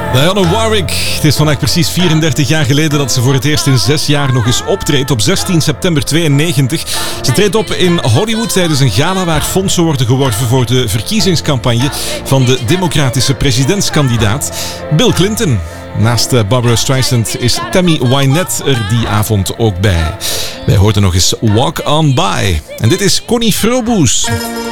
Dionne Warwick. Het is vandaag precies 34 jaar geleden dat ze voor het eerst in 6 jaar nog eens optreedt. Op 16 september 92. Ze treedt op in Hollywood tijdens een gala waar fondsen worden geworven voor de verkiezingscampagne van de democratische presidentskandidaat Bill Clinton. Naast Barbara Streisand is Tammy Wynette er die avond ook bij. Wij hoorden nog eens Walk On By. En dit is Connie Froboes.